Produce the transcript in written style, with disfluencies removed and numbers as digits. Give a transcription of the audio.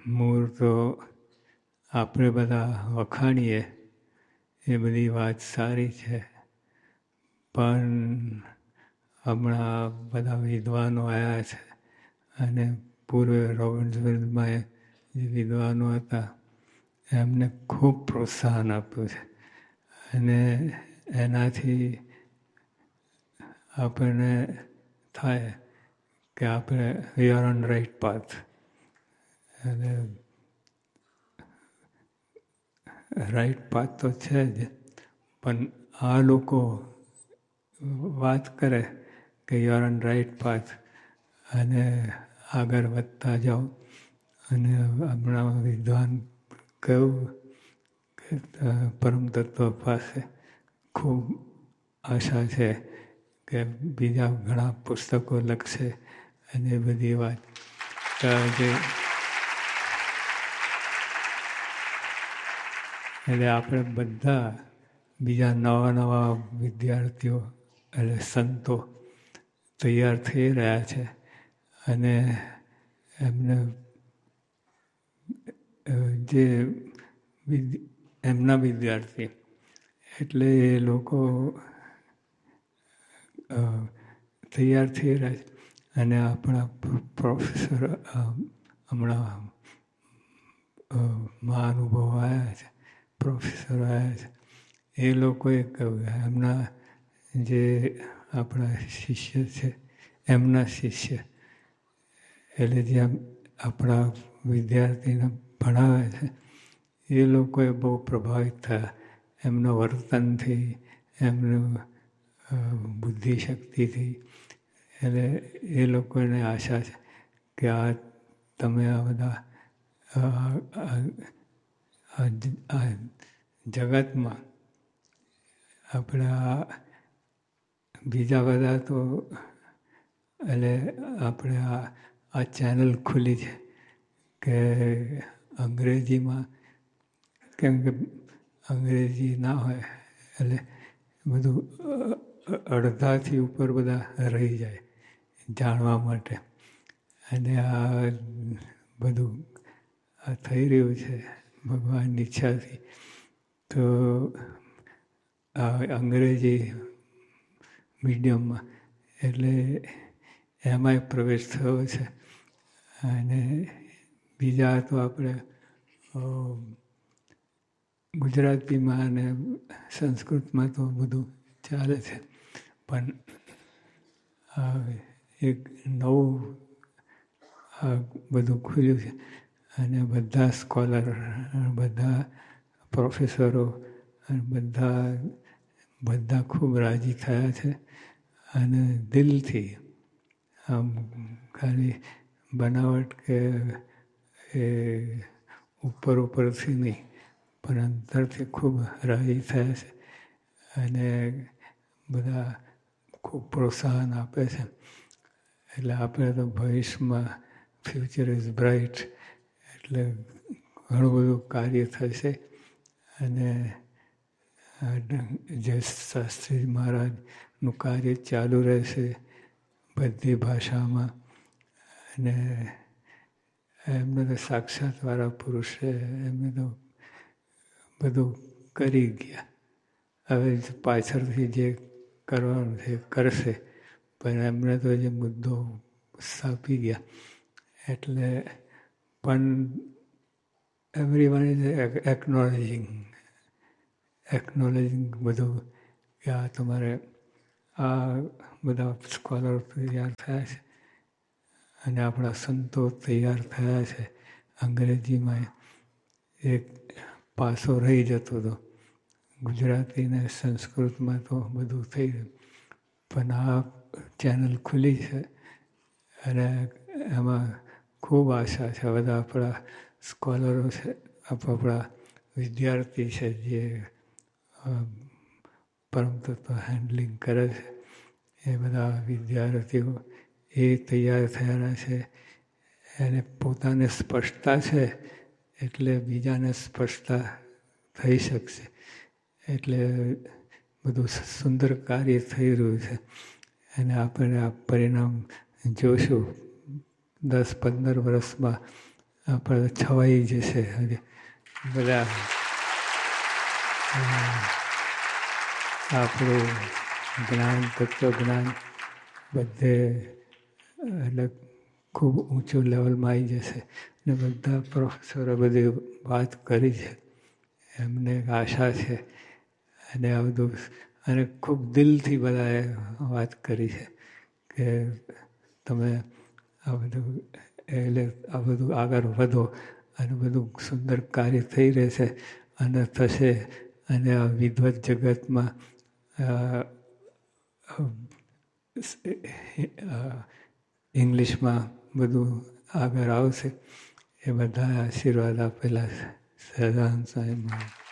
મૂળ તો આપણે બધા વખાણીએ એ બધી વાત સારી છે, પણ હમણાં બધા વિદ્વાનો આવ્યા છે અને પૂર્વે રોબિન્સવિલમાં જે વિદ્વાનો હતા એમને ખૂબ પ્રોત્સાહન આપ્યું છે અને એનાથી આપણને થાય કે આપણે we are on right path. અને રાઈટ પાથ તો છે જ, પણ આ લોકો વાત કરે કે you are on right path અને આગળ વધતા જાઓ. અને હમણાં વિદ્વાન કહ્યું કે પરમ તત્વ પાસે ખૂબ આશા છે કે બીજા ઘણા પુસ્તકો લખશે અને બધી વાત જે એટલે આપણે બધા બીજા નવા નવા વિદ્યાર્થીઓ એટલે સંતો તૈયાર થઈ રહ્યા છે અને એમને જે એમના વિદ્યાર્થી એટલે એ લોકો તૈયાર થઈ રહ્યા છે અને આપણા પ્રોફેસર હમણાં મહાનુભાવો આવ્યા છે, પ્રોફેસરો આવ્યા છે, એ લોકોએ કહ્યું એમના જે આપણા શિષ્ય છે એમના શિષ્ય એટલે જે આપણા વિદ્યાર્થીને ભણાવે છે એ લોકોએ બહુ પ્રભાવિત થયા એમના વર્તનથી, એમનું બુદ્ધિશક્તિથી. એટલે એ લોકોને આશા છે કે આ તમે આ બધા જગતમાં આપણે બીજા બધા તો એટલે આપણે આ ચેનલ ખુલી છે કે અંગ્રેજીમાં કેમ કે અંગ્રેજી ના હોય એટલે બધું અડધાથી ઉપર બધા રહી જાય જાણવા માટે. અને આ બધું આ થઈ રહ્યું છે ભગવાનની ઈચ્છાથી. તો આ અંગ્રેજી મીડિયમમાં એટલે એમાંય પ્રવેશ થયો છે અને બીજા તો આપણે ગુજરાતીમાં અને સંસ્કૃતમાં તો બધું ચાલે છે, પણ એક નવું બધું ખુલ્યું છે અને બધા સ્કોલર, બધા પ્રોફેસરો અને બધા ખૂબ રાજી થયા છે અને દિલથી આમ ખાલી બનાવટ કે એ ઉપરથી નહીં પણ અંતરથી ખૂબ રાજી થયા છે અને બધા ખૂબ પ્રોત્સાહન આપે છે. એટલે આપણે તો ભવિષ્યમાં ફ્યુચર ઇઝ બ્રાઇટ એટલે ઘણું બધું કાર્ય થશે અને જે શાસ્ત્રી મહારાજનું કાર્ય ચાલુ રહેશે બધી ભાષામાં. અને એમને તો સાક્ષાતવાળા પુરુષ છે, એમને તો બધું કરી ગયા. હવે પાછળથી જે કરવાનું છે કરશે, પણ એમને તો જે મુદ્દો સ્થાપી ગયા એટલે પણ એવરીવન ઇઝ એકનોલેજિંગ બધું કે આ તમારે આ બધા સ્કોલર તૈયાર થયા છે અને આપણા સંતો તૈયાર થયા છે. અંગ્રેજીમાં એક પાસો રહી જતો હતો, ગુજરાતી ને સંસ્કૃતમાં તો બધું થઈ ગયું, પણ આ ચેનલ ખુલી છે અને એમાં ખૂબ આશા છે. બધા આપણા સ્કોલરો છે, આપણા વિદ્યાર્થી છે જે પરમ તત્વ હેન્ડલિંગ કરે છે એ બધા વિદ્યાર્થીઓ એ તૈયાર થયેલા છે. એને પોતાને સ્પષ્ટતા છે એટલે બીજાને સ્પષ્ટતા થઈ શકશે. એટલે બધું સુંદર કાર્ય થઈ રહ્યું છે અને આપણે આ પરિણામ જોશું 10-15 વર્ષમાં આપણે છવાઈ જશે. બધા આપણું જ્ઞાન, તત્વજ્ઞાન બધે એટલે ખૂબ ઊંચું લેવલમાં આવી જશે. ને બધા પ્રોફેસરો બધી વાત કરી છે, એમને આશા છે. અને આ બધું અને ખૂબ દિલથી બધાએ વાત કરી છે કે તમે આ બધું એટલે આ બધું આગળ વધો અને બધું સુંદર કાર્ય થઈ રહેશે અને થશે. અને આ વિદ્વત જગતમાં ઇંગ્લિશમાં બધું આગળ આવશે. એ બધા આશીર્વાદ આપેલા છે સહજાનંદ સ્વામી મહારાજ.